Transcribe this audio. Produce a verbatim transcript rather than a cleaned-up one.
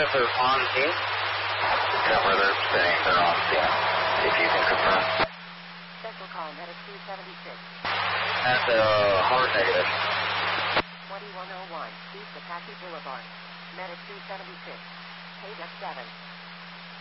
that they're on scene? Yeah, where they're saying they're on scene. If you can confirm. Central call, Medic two seventy-six. That's a hard negative. twenty-one oh one, East Apache Boulevard. Medic two seventy-six. Page F seven.